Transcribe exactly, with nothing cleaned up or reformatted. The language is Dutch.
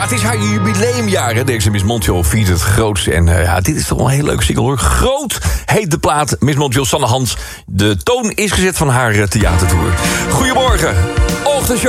het is haar jubileumjaar, hè. Deze Miss Montreal viert het groots. En uh, ja, dit is toch wel een heel leuke single, hoor. Groot heet de plaat. Miss Montreal, Sanne Hans. De toon is gezet van haar uh, theatertour. Goedemorgen, ochtendshow.